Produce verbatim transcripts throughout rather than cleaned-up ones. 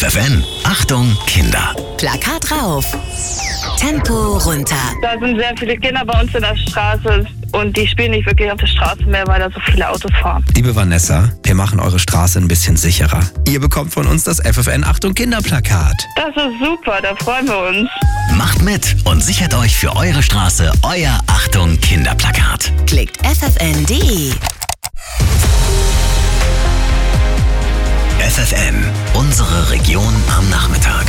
F F N, Achtung, Kinder. Plakat rauf, Tempo runter. Da sind sehr viele Kinder bei uns in der Straße und die spielen nicht wirklich auf der Straße mehr, weil da so viele Autos fahren. Liebe Vanessa, wir machen eure Straße ein bisschen sicherer. Ihr bekommt von uns das F F N Achtung Kinderplakat. Das ist super, da freuen wir uns. Macht mit und sichert euch für eure Straße euer Achtung Kinderplakat. Klickt F F N punkt de. F F N, unsere Region am Nachmittag.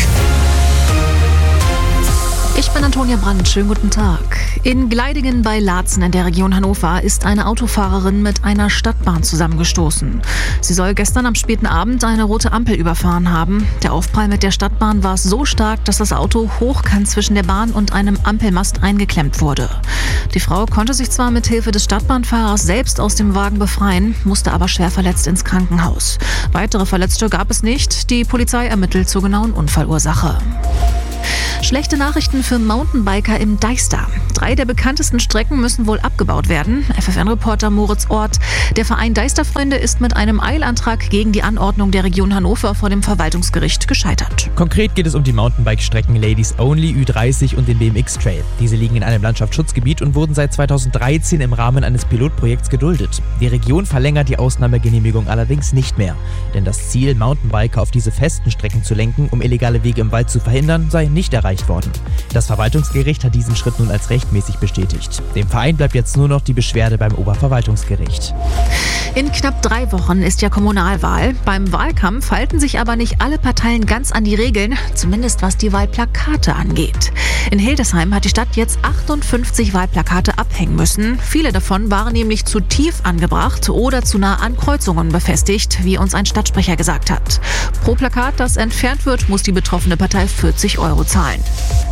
Ich bin Antonia Brandt, schönen guten Tag. In Gleidingen bei Laatzen in der Region Hannover ist eine Autofahrerin mit einer Stadtbahn zusammengestoßen. Sie soll gestern am späten Abend eine rote Ampel überfahren haben. Der Aufprall mit der Stadtbahn war so stark, dass das Auto hochkant zwischen der Bahn und einem Ampelmast eingeklemmt wurde. Die Frau konnte sich zwar mit Hilfe des Stadtbahnfahrers selbst aus dem Wagen befreien, musste aber schwer verletzt ins Krankenhaus. Weitere Verletzte gab es nicht. Die Polizei ermittelt zur genauen Unfallursache. Schlechte Nachrichten für Mountainbiker im Deister. Drei der bekanntesten Strecken müssen wohl abgebaut werden. F F N-Reporter Moritz Ort. Der Verein Deisterfreunde ist mit einem Eilantrag gegen die Anordnung der Region Hannover vor dem Verwaltungsgericht gescheitert. Konkret geht es um die Mountainbike-Strecken Ladies Only, Ü dreißig und den B M X-Trail. Diese liegen in einem Landschaftsschutzgebiet und wurden seit zweitausenddreizehn im Rahmen eines Pilotprojekts geduldet. Die Region verlängert die Ausnahmegenehmigung allerdings nicht mehr. Denn das Ziel, Mountainbiker auf diese festen Strecken zu lenken, um illegale Wege im Wald zu verhindern, sei nicht erreicht worden. Das Verwaltungsgericht hat diesen Schritt nun als rechtmäßig bestätigt. Dem Verein bleibt jetzt nur noch die Beschwerde beim Oberverwaltungsgericht. In knapp drei Wochen ist ja Kommunalwahl. Beim Wahlkampf halten sich aber nicht alle Parteien ganz an die Regeln, zumindest was die Wahlplakate angeht. In Hildesheim hat die Stadt jetzt achtundfünfzig Wahlplakate abhängen müssen. Viele davon waren nämlich zu tief angebracht oder zu nah an Kreuzungen befestigt, wie uns ein Stadtsprecher gesagt hat. Pro Plakat, das entfernt wird, muss die betroffene Partei vierzig Euro zahlen.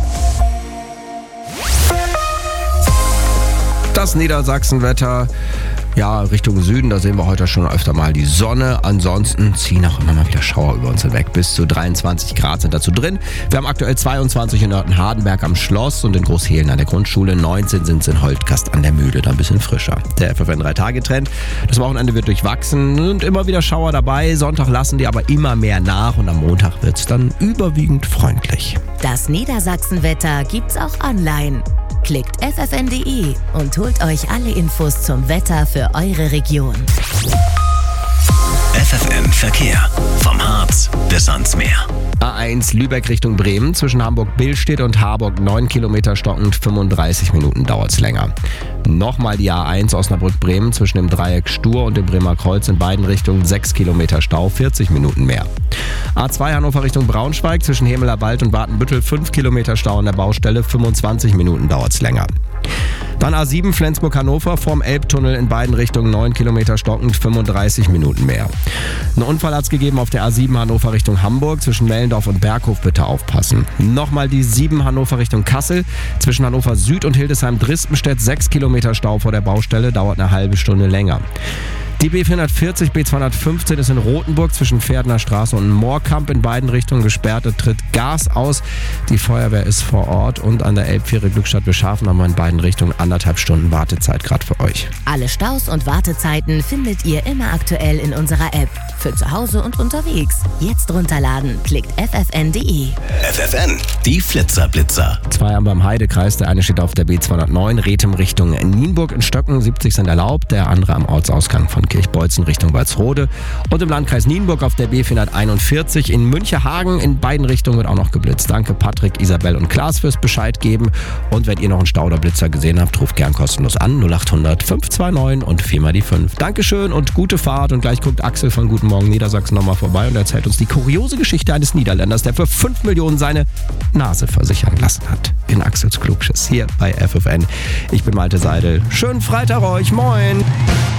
Das Niedersachsenwetter, ja, Richtung Süden, da sehen wir heute schon öfter mal die Sonne. Ansonsten ziehen auch immer mal wieder Schauer über uns hinweg. Bis zu dreiundzwanzig Grad sind dazu drin. Wir haben aktuell zweiundzwanzig in Nörten-Hardenberg am Schloss und in Großhehlen an der Grundschule. neunzehn sind es in Holtgast an der Mühle, da ein bisschen frischer. Der F F N drei Tage Trend. Das Wochenende wird durchwachsen und immer wieder Schauer dabei. Sonntag lassen die aber immer mehr nach und am Montag wird es dann überwiegend freundlich. Das Niedersachsenwetter gibt's auch online. Klickt F F N punkt de und holt euch alle Infos zum Wetter für eure Region. F F N Verkehr. Vom Harz bis ans Meer. A eins Lübeck Richtung Bremen. Zwischen Hamburg-Billstedt und Harburg neun Kilometer stockend, fünfunddreißig Minuten dauert es länger. Nochmal die A eins Osnabrück-Bremen zwischen dem Dreieck Stur und dem Bremer Kreuz in beiden Richtungen sechs Kilometer Stau, vierzig Minuten mehr. A zwei Hannover Richtung Braunschweig zwischen Hemeler Wald und Watenbüttel fünf Kilometer Stau an der Baustelle, fünfundzwanzig Minuten dauert es länger. Dann A sieben Flensburg-Hannover vorm Elbtunnel in beiden Richtungen neun Kilometer stockend, fünfunddreißig Minuten mehr. Ein Unfall hat es gegeben auf der A sieben Hannover Richtung Hamburg, zwischen Mellendorf und Berghof, bitte aufpassen. Nochmal die sieben Hannover Richtung Kassel, zwischen Hannover Süd und Hildesheim-Dristenstedt sechs Kilometer Stau vor der Baustelle, dauert eine halbe Stunde länger. Die B vierhundertvierzig B zweihundertfünfzehn ist in Rothenburg zwischen Pferdener Straße und Moorkamp in beiden Richtungen gesperrt. Es tritt Gas aus. Die Feuerwehr ist vor Ort und an der Elbfähre Glückstadt Beschafen haben wir in beiden Richtungen anderthalb Stunden Wartezeit gerade für euch. Alle Staus und Wartezeiten findet ihr immer aktuell in unserer App. Für zu Hause und unterwegs. Jetzt runterladen. Klickt F F N punkt de. F F N, die Flitzerblitzer. Zwei haben beim Heidekreis. Der eine steht auf der B zweihundertneun, Rethem Richtung Nienburg in Stöcken, siebzig sind erlaubt. Der andere am Ortsausgang von Kirchbolzen Richtung Walsrode. Und im Landkreis Nienburg auf der B vierhunderteinundvierzig in Münchehagen. In beiden Richtungen wird auch noch geblitzt. Danke Patrick, Isabel und Klaas fürs Bescheid geben. Und wenn ihr noch einen Stau oder Blitzer gesehen habt, ruft gern kostenlos an. null acht hundert fünf zwei neun und viermal die fünf. Dankeschön und gute Fahrt. Und gleich guckt Axel von Guten Morgen Niedersachsen nochmal vorbei und erzählt uns die kuriose Geschichte eines Niederländers, der für fünf Millionen seine Nase versichern lassen hat. In Axels Klugschiss hier bei F F N. Ich bin Malte Seidel. Schönen Freitag euch. Moin.